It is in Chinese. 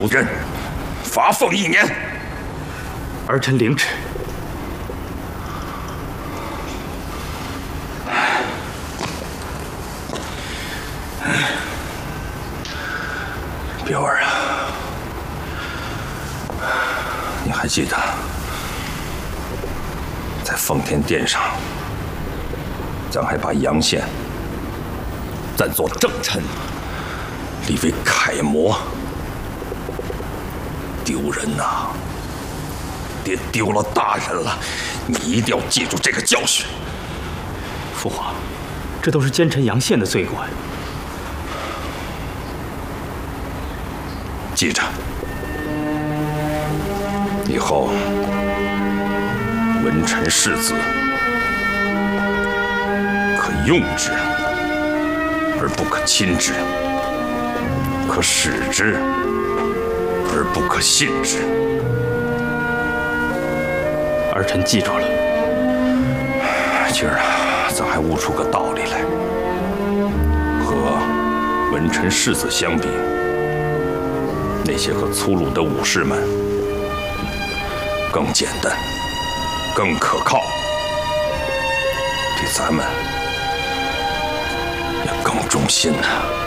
无任，罚俸1年。 儿臣领旨。 彪儿啊，你还记得在奉天殿上，咱还把杨宪暂作正臣，立为楷模，丢人呐！爹丢了大人了，你一定要记住这个教训。 父皇，这都是奸臣杨宪的罪过呀。 记着，以后文臣世子可用之而不可亲之，可使之而不可信之。 儿臣记住了。 今儿啊，咱还悟出个道理来，和文臣世子相比，那些个粗鲁的武士们更简单，更可靠，对咱们也更忠心呐。